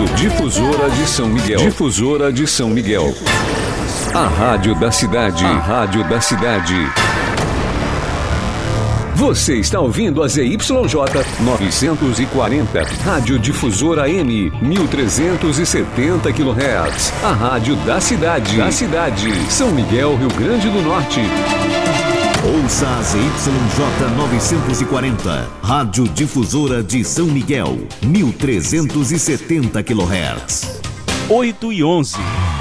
Rádio Difusora de São Miguel. Difusora de São Miguel. A rádio da cidade. A rádio da cidade. Você está ouvindo a ZYJ 940, Rádio Difusora M, 1370 kHz. A rádio da cidade. Da cidade. São Miguel, Rio Grande do Norte. Ouça a ZYJ 940, Rádio Difusora de São Miguel, 1370 kHz. 8:11.